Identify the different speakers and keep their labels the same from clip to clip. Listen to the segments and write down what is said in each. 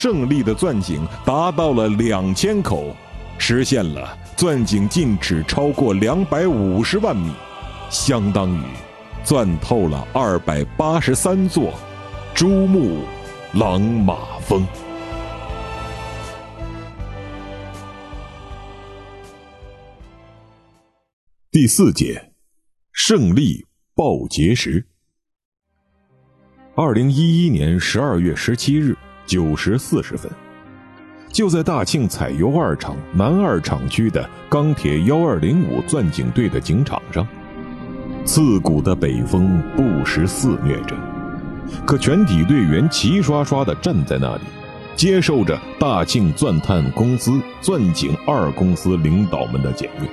Speaker 1: 胜利的钻井达到了2000口，实现了钻井进尺超过250万米，相当于钻透了283座珠穆朗玛峰。第4节，胜利报捷时。2011年12月17日9时40分，就在大庆采油2厂南2厂区的钢铁1205钻井队的井场上，刺骨的北风不时肆虐着，可全体队员齐刷刷地站在那里，接受着大庆钻探公司钻井2公司领导们的检阅。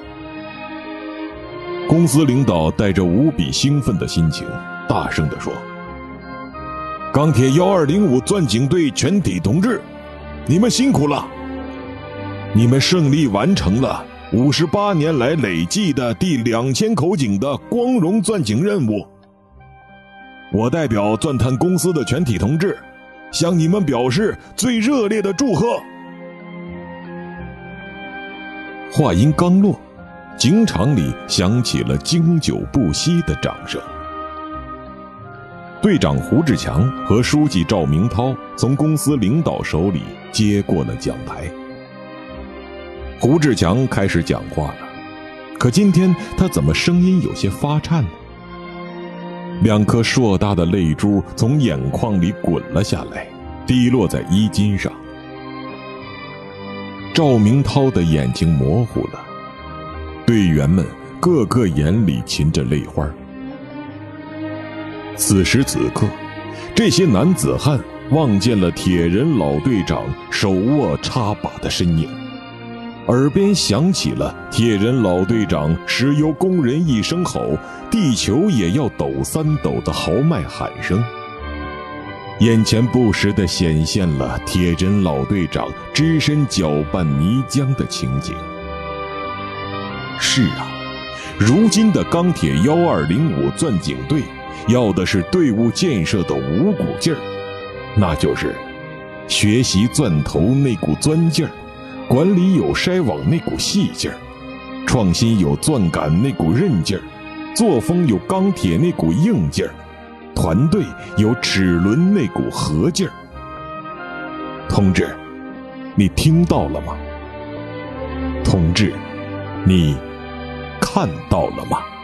Speaker 1: 公司领导带着无比兴奋的心情大声地说：钢铁1205钻井队全体同志，你们辛苦了！你们胜利完成了58年来累计的第2000口井的光荣钻井任务。我代表钻探公司的全体同志，向你们表示最热烈的祝贺。话音刚落，井场里响起了经久不息的掌声。队长胡志强和书记赵明涛从公司领导手里接过了奖牌。胡志强开始讲话了，可今天他怎么声音有些发颤呢？2颗硕大的泪珠从眼眶里滚了下来，滴落在衣襟上。赵明涛的眼睛模糊了，队员们个个眼里噙着泪花。此时此刻，这些男子汉望见了铁人老队长手握插把的身影，耳边响起了铁人老队长石油工人一声吼，地球也要抖3抖的豪迈喊声。眼前不时地显现了铁人老队长只身搅拌泥浆的情景。是啊，如今的钢铁1205钻井队要的是队伍建设的五股劲儿，那就是学习钻头那股钻劲儿，管理有筛网那股细劲儿，创新有钻感那股韧劲儿，作风有钢铁那股硬劲儿，团队有齿轮那股合劲儿。同志，你听到了吗？同志，你看到了吗？